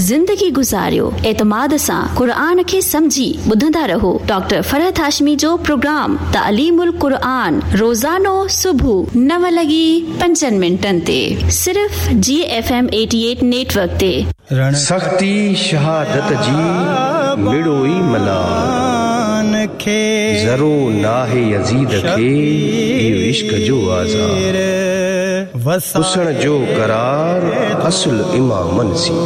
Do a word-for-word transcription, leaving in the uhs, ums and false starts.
ज़िंदगी गुज़ारियो एतमाद सां क़ुरान खे समझी ॿुधंदा रहो डॉक्टर फरहत हाशमी जो प्रोग्राम तालीमुल क़ुरान रोज़ानो सुबुह नव लॻी पंजनि मिंटनि ते सिर्फ़ जी एफ एम अठासी नेटवर्क ते। सख्ती शहादत जी मिड़ोई मलान खे ज़रो नाहे यज़ीद खे इहो इश्क जो आज़ार हुस्न जो करार असुल इमामन सी।